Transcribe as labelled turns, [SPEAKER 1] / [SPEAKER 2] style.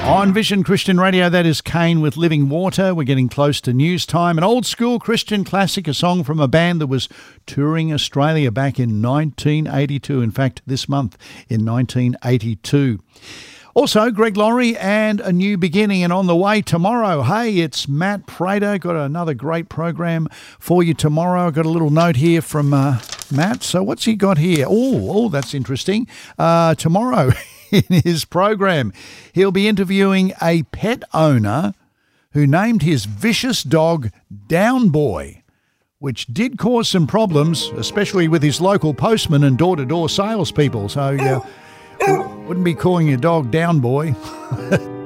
[SPEAKER 1] On Vision Christian Radio, that is Kane with Living Water. We're getting close to news time. An old school Christian classic, a song from a band that was touring Australia back in 1982. In fact, this month in 1982. Also, Greg Laurie and A New Beginning. And on the way tomorrow, hey, it's Matt Prater. Got another great program for you tomorrow. I've got a little note here from Matt. So what's he got here? Oh, that's interesting. Tomorrow in his program, he'll be interviewing a pet owner who named his vicious dog Down Boy, which did cause some problems, especially with his local postman and door-to-door salespeople. So wouldn't be calling your dog Down Boy.